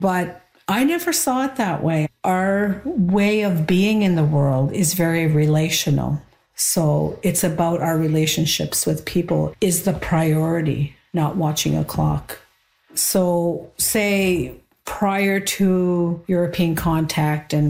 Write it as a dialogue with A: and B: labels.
A: But I never saw it that way. Our way of being in the world is very relational. So it's about our relationships with people is the priority, not watching a clock. So say prior to European contact and